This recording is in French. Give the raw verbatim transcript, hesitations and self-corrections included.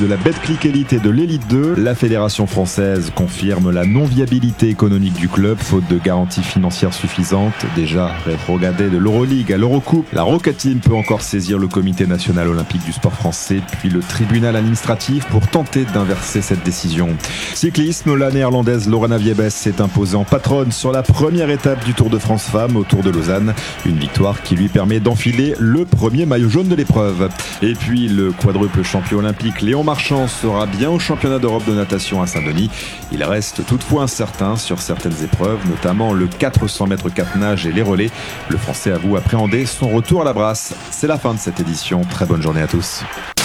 de la Betclic Elite et de l'Elite deux. La fédération française confirme la non-viabilité économique du club, faute de garanties financières suffisantes. Déjà rétrogradé de l'Euroleague à l'Eurocoupe, la Rocket Team peut encore saisir le comité national olympique du sport français, puis le tribunal administratif pour tenter d'inverser cette décision. Cyclisme, la néerlandaise Lorena Wiebes s'est imposée en patronne sur la première étape du Tour de France Femmes au Tour de Lausanne. Une victoire qui lui permet d'enfiler le premier maillot jaune de l'épreuve. Et puis le quadruple champion olympique Léon Marchand sera bien au championnat d'Europe de natation à Saint-Denis. Il reste toutefois incertain sur certaines épreuves, notamment le quatre cents mètres cap nage et les relais. Le Français avoue appréhender son retour à la brasse. C'est la fin de cette édition. Très bonne journée à tous.